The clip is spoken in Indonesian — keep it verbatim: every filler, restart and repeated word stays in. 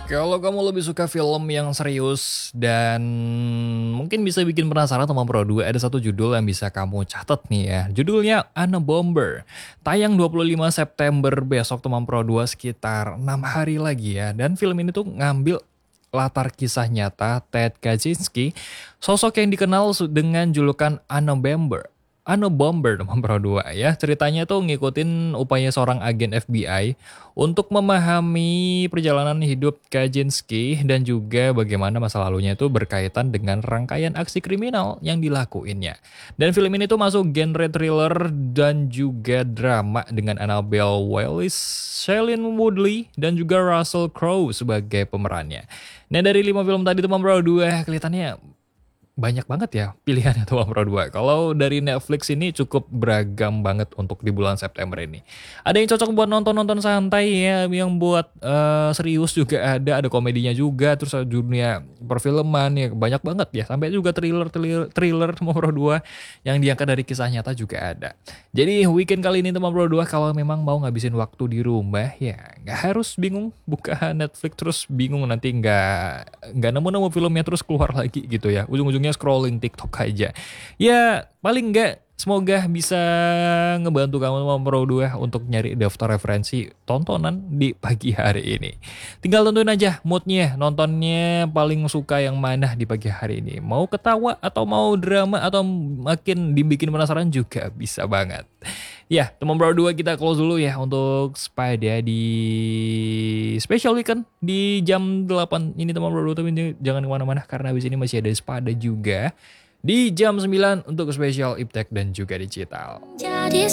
Kalau kamu lebih suka film yang serius dan mungkin bisa bikin penasaran sama Pro dua, ada satu judul yang bisa kamu catat nih ya. Judulnya Unabomber. Tayang dua puluh lima September besok teman Pro dua, sekitar enam hari lagi ya. Dan film ini tuh ngambil latar kisah nyata Ted Kaczynski, sosok yang dikenal su- dengan julukan Unabomber. Unabomber teman Pro dua ya. Ceritanya tuh ngikutin upaya seorang agen F B I untuk memahami perjalanan hidup Kaczynski dan juga bagaimana masa lalunya itu berkaitan dengan rangkaian aksi kriminal yang dilakuinnya. Dan film ini tuh masuk genre thriller dan juga drama dengan Annabelle Wallis, Shailene Woodley, dan juga Russell Crowe sebagai pemerannya. Nah, dari lima film tadi teman Pro dua kelihatannya banyak banget ya pilihannya tuh Pro dua. Kalau dari Netflix ini cukup beragam banget untuk di bulan September ini. Ada yang cocok buat nonton-nonton santai ya, yang buat eh, serius juga ada, ada komedinya juga, terus ada dunia perfilman ya banyak banget ya, sampai juga thriller thriller, thriller teman Pro dua yang diangkat dari kisah nyata juga ada. Jadi weekend kali ini teman Pro dua kalau memang mau ngabisin waktu di rumah ya nggak harus bingung buka Netflix terus bingung nanti nggak nggak nemu-nemu filmnya terus keluar lagi gitu ya. Ujung-ujungnya scrolling TikTok aja. Ya paling nggak semoga bisa ngebantu kamu sama Pro dua untuk nyari daftar referensi tontonan di pagi hari ini. Tinggal tentuin aja moodnya, nontonnya paling suka yang mana di pagi hari ini. Mau ketawa atau mau drama atau makin dibikin penasaran juga bisa banget. Ya, teman Pro dua kita close dulu ya untuk Spada di special weekend di jam delapan ini teman Pro dua, tapi ini jangan kemana-mana karena habis ini masih ada Spada juga di jam sembilan untuk spesial Iptek dan juga digital. Jadi